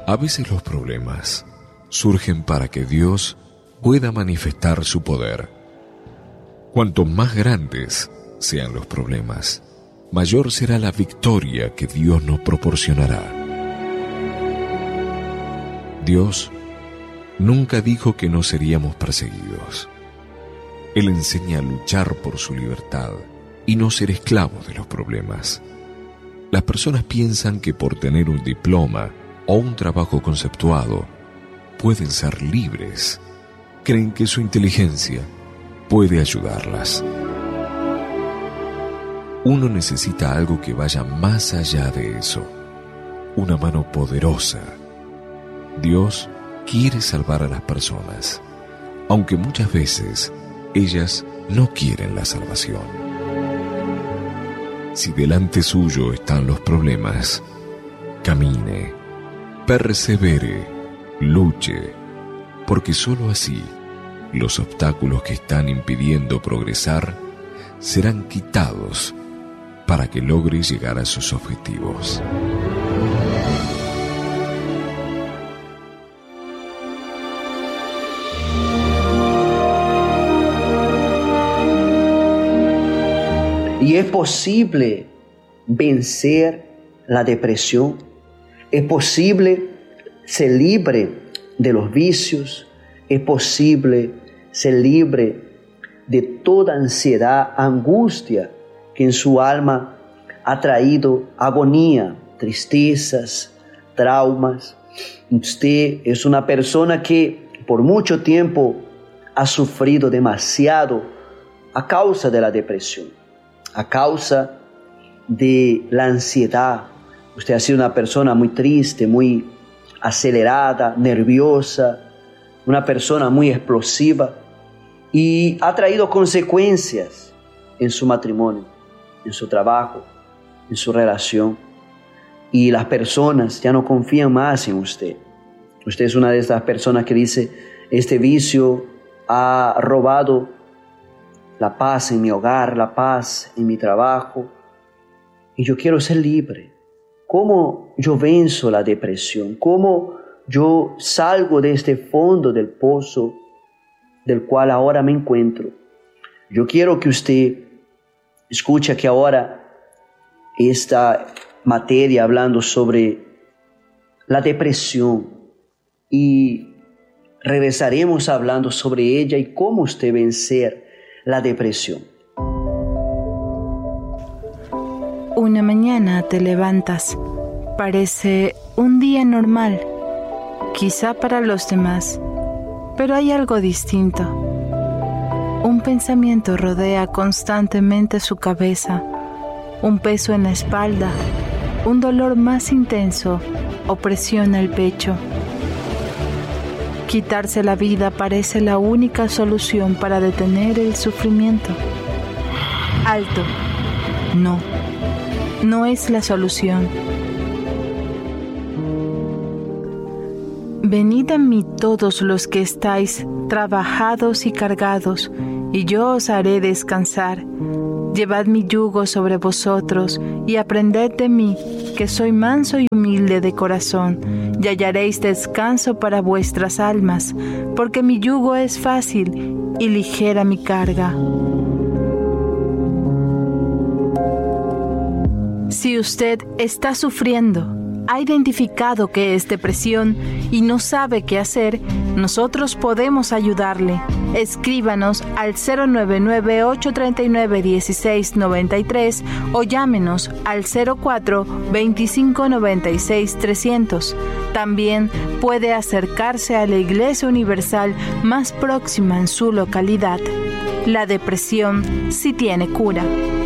A veces los problemas surgen para que Dios pueda manifestar su poder. Cuanto más grandes sean los problemas, mayor será la victoria que Dios nos proporcionará. Dios nunca dijo que no seríamos perseguidos. Él enseña a luchar por su libertad y no ser esclavos de los problemas. Las personas piensan que por tener un diploma o un trabajo conceptuado pueden ser libres. Creen que su inteligencia puede ayudarlas. Uno necesita algo que vaya más allá de eso, una mano poderosa. Dios quiere salvar a las personas, aunque muchas veces ellas no quieren la salvación. Si delante suyo están los problemas, camine, persevere, luche, porque sólo así los obstáculos que están impidiendo progresar serán quitados para que logre llegar a sus objetivos. Y es posible vencer la depresión. Es posible ser libre de los vicios. Es posible ser libre de toda ansiedad, angustia que en su alma ha traído agonía, tristezas, traumas. Usted es una persona que por mucho tiempo ha sufrido demasiado a causa de la depresión, a causa de la ansiedad. Usted ha sido una persona muy triste, muy acelerada, nerviosa, una persona muy explosiva, y ha traído consecuencias en su matrimonio, en su trabajo, en su relación, y las personas ya no confían más en usted. Usted es una de estas personas que dice: este vicio ha robado la paz en mi hogar, la paz en mi trabajo, y yo quiero ser libre. ¿Cómo yo venzo la depresión? ¿Cómo yo salgo de este fondo del pozo del cual ahora me encuentro? Yo quiero que usted escuche que ahora esta materia hablando sobre la depresión, y regresaremos hablando sobre ella y cómo usted vencer la depresión. Una mañana te levantas. Parece un día normal, quizá para los demás, pero hay algo distinto. Un pensamiento rodea constantemente su cabeza, un peso en la espalda, un dolor más intenso opresiona el pecho. Quitarse la vida parece la única solución para detener el sufrimiento. Alto. No es la solución. Venid a mí todos los que estáis trabajados y cargados, y yo os haré descansar. Llevad mi yugo sobre vosotros y aprended de mí, que soy manso y humilde de corazón, y hallaréis descanso para vuestras almas, porque mi yugo es fácil y ligera mi carga. Si usted está sufriendo, ha identificado que es depresión y no sabe qué hacer, nosotros podemos ayudarle. Escríbanos al 099-839-1693 o llámenos al 04-2596-300. También puede acercarse a la Iglesia Universal más próxima en su localidad. La depresión sí tiene cura.